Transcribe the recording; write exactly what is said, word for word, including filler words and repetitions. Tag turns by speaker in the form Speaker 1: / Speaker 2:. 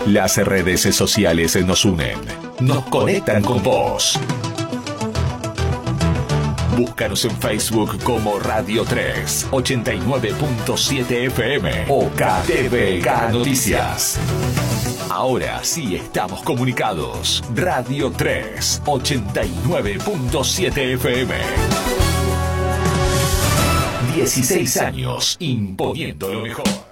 Speaker 1: Las redes sociales nos unen, nos conectan con vos. Búscanos en Facebook como Radio tres, ochenta y nueve punto siete F M o K T V K Noticias. Ahora sí estamos comunicados. Radio tres, ochenta y nueve punto siete F M. dieciséis años imponiendo lo mejor.